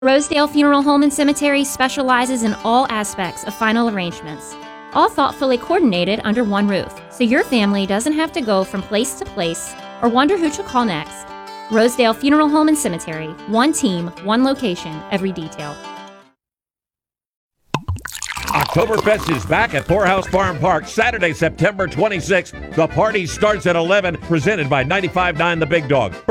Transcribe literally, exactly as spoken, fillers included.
Rosedale Funeral Home and Cemetery specializes in all aspects of final arrangements, all thoughtfully coordinated under one roof, so your family doesn't have to go from place to place or wonder who to call next. Rosedale Funeral Home and Cemetery, one team, one location, every detail. Oktoberfest is back at Poorhouse Farm Park Saturday, September twenty-sixth. The party starts at eleven, presented by ninety-five point nine The Big Dog.